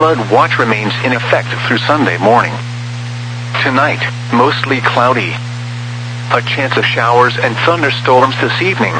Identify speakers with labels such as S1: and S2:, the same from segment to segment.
S1: Flood watch remains in effect through Sunday morning. Tonight, mostly cloudy. A chance of showers and thunderstorms this evening.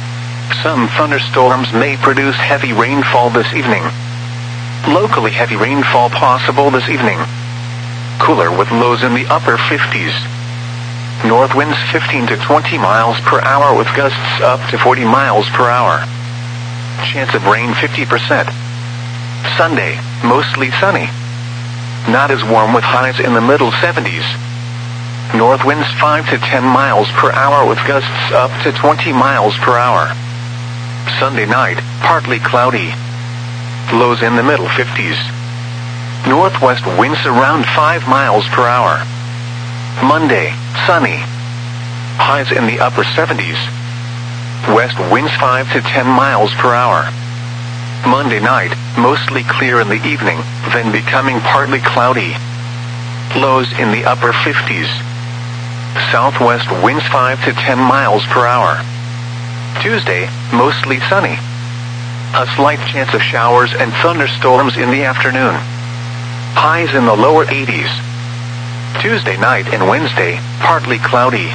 S1: Some thunderstorms may produce heavy rainfall this evening. Locally heavy rainfall possible this evening. Cooler with lows in the upper 50s. North winds 15 to 20 miles per hour with gusts up to 40 miles per hour. Chance of rain 50%. Sunday, mostly sunny. Not as warm with highs in the middle 70s. North winds 5 to 10 miles per hour with gusts up to 20 miles per hour. Sunday night, partly cloudy. Lows in the middle 50s. Northwest winds around 5 miles per hour. Monday, sunny. Highs in the upper 70s. West winds 5 to 10 miles per hour. Monday night, mostly clear in the evening, then becoming partly cloudy. Lows in the upper 50s. Southwest winds 5 to 10 miles per hour. Tuesday, mostly sunny. A slight chance of showers and thunderstorms in the afternoon. Highs in the lower 80s. Tuesday night and Wednesday, partly cloudy.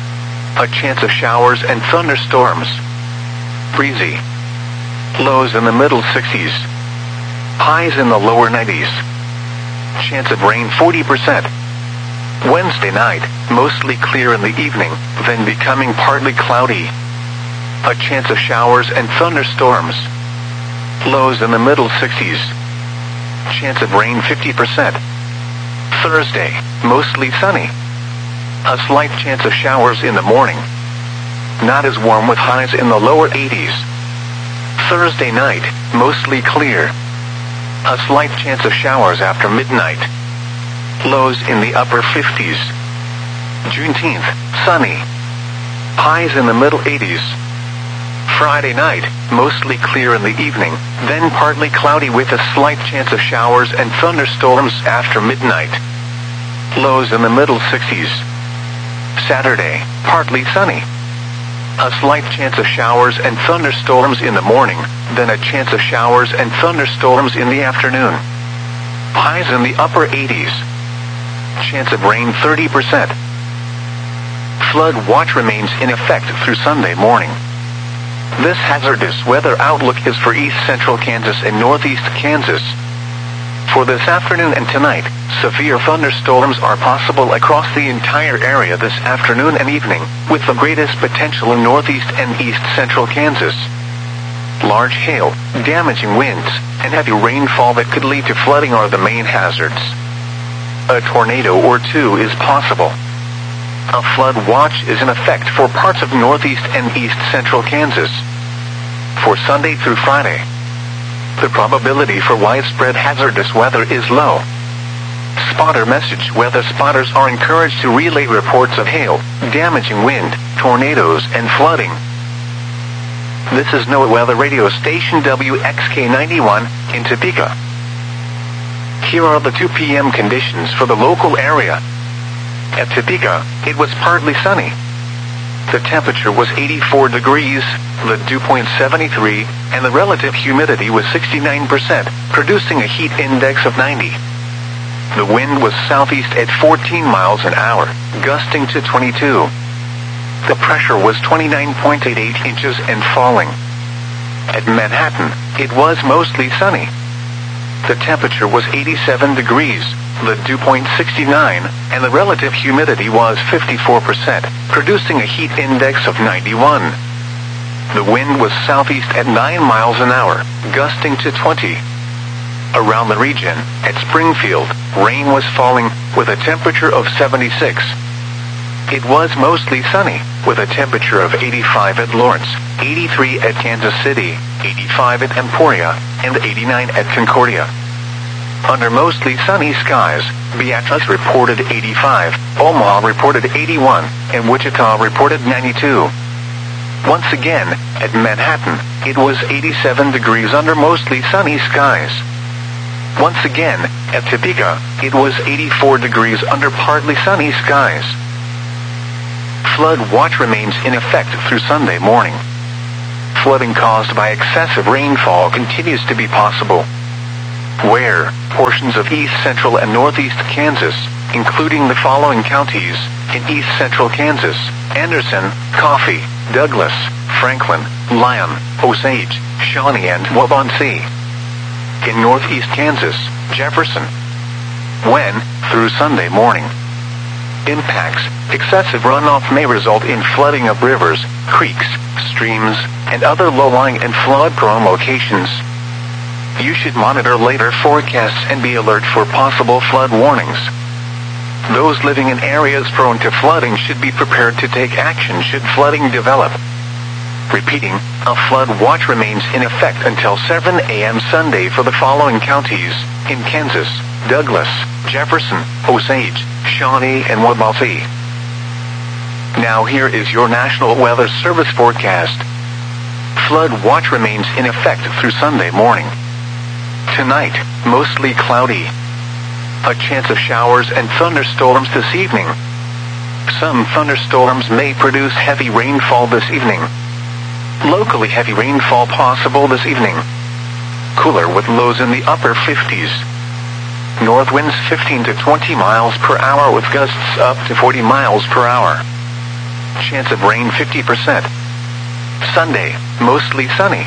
S1: A chance of showers and thunderstorms. Breezy. Lows in the middle 60s. Highs in the lower 90s. Chance of rain 40%. Wednesday night, mostly clear in the evening, then becoming partly cloudy. A chance of showers and thunderstorms. Lows in the middle 60s. Chance of rain 50%. Thursday, mostly sunny. A slight chance of showers in the morning. Not as warm with highs in the lower 80s. Thursday night, mostly clear. A slight chance of showers after midnight. Lows in the upper 50s. Juneteenth, sunny. Highs in the middle 80s. Friday night, mostly clear in the evening, then partly cloudy with a slight chance of showers and thunderstorms after midnight. Lows in the middle 60s. Saturday, partly sunny. A slight chance of showers and thunderstorms in the morning, then a chance of showers and thunderstorms in the afternoon. Highs in the upper 80s. Chance of rain 30%. Flood watch remains in effect through Sunday morning. This hazardous weather outlook is for east central Kansas and northeast Kansas. For this afternoon and tonight, severe thunderstorms are possible across the entire area this afternoon and evening, with the greatest potential in northeast and east central Kansas. Large hail, damaging winds, and heavy rainfall that could lead to flooding are the main hazards. A tornado or two is possible. A flood watch is in effect for parts of northeast and east central Kansas. For Sunday through Friday, the probability for widespread hazardous weather is low. Spotter message: weather spotters are encouraged to relay reports of hail, damaging wind, tornadoes, and flooding. This is NOAA Weather Radio Station WXK91 in Topeka. Here are the 2 p.m. conditions for the local area. At Topeka, it was partly sunny. The temperature was 84 degrees, the dew point 73, and the relative humidity was 69%, producing a heat index of 90. The wind was southeast at 14 miles an hour, gusting to 22. The pressure was 29.88 inches and falling. At Manhattan, it was mostly sunny. The temperature was 87 degrees, the dew point 69, and the relative humidity was 54%, producing a heat index of 91. The wind was southeast at 9 miles an hour, gusting to 20. Around the region, at Springfield, rain was falling, with a temperature of 76. It was mostly sunny, with a temperature of 85 at Lawrence, 83 at Kansas City, 85 at Emporia, and 89 at Concordia. Under mostly sunny skies, Beatrice reported 85, Omaha reported 81, and Wichita reported 92. Once again, at Manhattan, it was 87 degrees under mostly sunny skies. Once again, at Topeka, it was 84 degrees under partly sunny skies. Flood watch remains in effect through Sunday morning. Flooding caused by excessive rainfall continues to be possible. Where? portions of east central and northeast Kansas, including the following counties: in east central Kansas, Anderson, Coffee, Douglas, Franklin, Lyon, Osage, Shawnee, and Waubonsee. In northeast Kansas, Jefferson. When, through Sunday morning. Impacts: excessive runoff may result in flooding of rivers, creeks, streams, and other low-lying and flood-prone locations. You should monitor later forecasts and be alert for possible flood warnings. Those living in areas prone to flooding should be prepared to take action should flooding develop. Repeating, a flood watch remains in effect until 7 a.m. Sunday for the following counties: in Kansas, Douglas, Jefferson, Osage, Shawnee, and Waubonsee. Now here is your National Weather Service forecast. Flood watch remains in effect through Sunday morning. Tonight, mostly cloudy. A chance of showers and thunderstorms this evening. Some thunderstorms may produce heavy rainfall this evening. Locally heavy rainfall possible this evening. Cooler with lows in the upper 50s. North winds 15 to 20 miles per hour with gusts up to 40 miles per hour. Chance of rain 50%. Sunday, mostly sunny.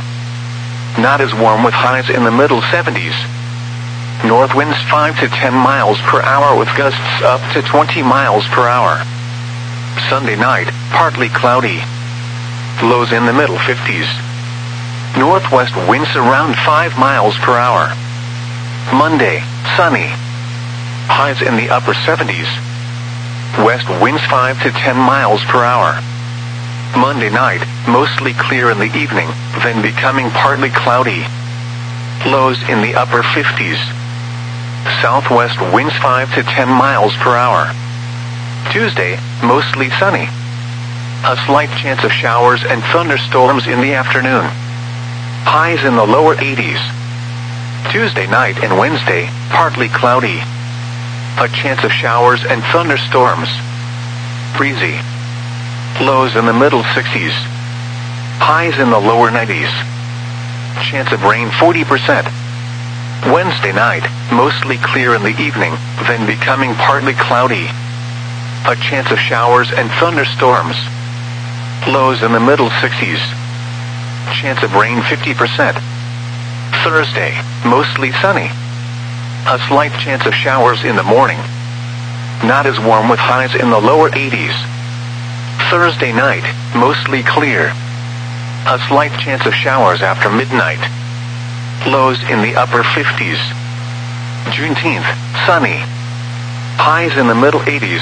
S1: Not as warm with highs in the middle 70s. North winds 5 to 10 miles per hour with gusts up to 20 miles per hour. Sunday night, partly cloudy. Lows in the middle 50s. Northwest winds around 5 miles per hour. Monday, sunny. Highs in the upper 70s. West winds 5 to 10 miles per hour. Monday night, mostly clear in the evening, then becoming partly cloudy. Lows in the upper 50s. Southwest winds 5 to 10 miles per hour. Tuesday, mostly sunny. A slight chance of showers and thunderstorms in the afternoon. Highs in the lower 80s. Tuesday night and Wednesday, partly cloudy. A chance of showers and thunderstorms. Breezy. Lows in the middle 60s. Highs in the lower 90s. Chance of rain 40%. Wednesday night, mostly clear in the evening, then becoming partly cloudy. A chance of showers and thunderstorms. Lows in the middle 60s. Chance of rain 50%. Thursday, mostly sunny. A slight chance of showers in the morning. Not as warm with highs in the lower 80s. Thursday night, mostly clear. A slight chance of showers after midnight. Lows in the upper 50s. Juneteenth, sunny. Highs in the middle 80s.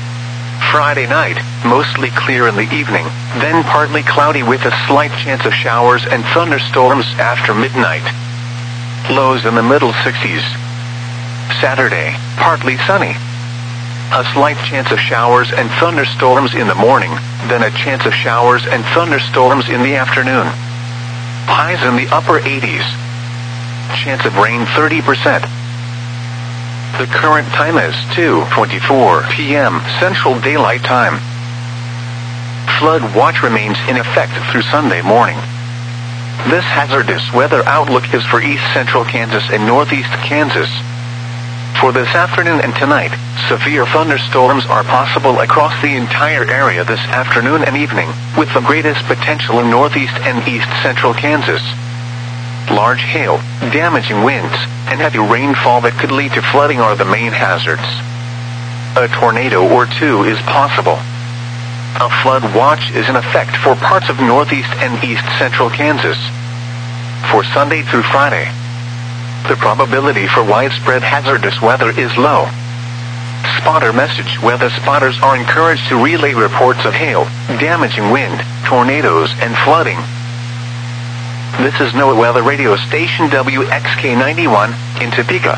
S1: Friday night, mostly clear in the evening, then partly cloudy with a slight chance of showers and thunderstorms after midnight. Lows in the middle 60s. Saturday, partly sunny. A slight chance of showers and thunderstorms in the morning, then a chance of showers and thunderstorms in the afternoon. Highs in the upper 80s. Chance of rain 30%. The current time is 2:24 p.m. Central Daylight Time. Flood watch remains in effect through Sunday morning. This hazardous weather outlook is for east central Kansas and northeast Kansas. For this afternoon and tonight, severe thunderstorms are possible across the entire area this afternoon and evening, with the greatest potential in northeast and east central Kansas. Large hail, damaging winds, and heavy rainfall that could lead to flooding are the main hazards. A tornado or two is possible. A flood watch is in effect for parts of northeast and east central Kansas. For Sunday through Friday, the probability for widespread hazardous weather is low. Spotter message: weather spotters are encouraged to relay reports of hail, damaging wind, tornadoes, and flooding. This is NOAA Weather Radio Station WXK91 in Topeka.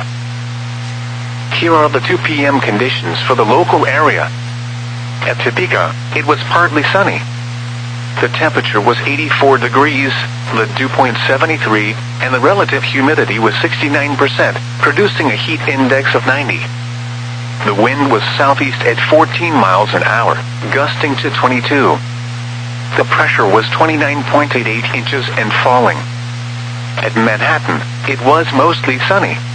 S1: Here are the 2 p.m. conditions for the local area. At Topeka, it was partly sunny. The temperature was 84 degrees, the dew point 73, and the relative humidity was 69%, producing a heat index of 90. The wind was southeast at 14 miles an hour, gusting to 22. The pressure was 29.88 inches and falling. At Manhattan, it was mostly sunny.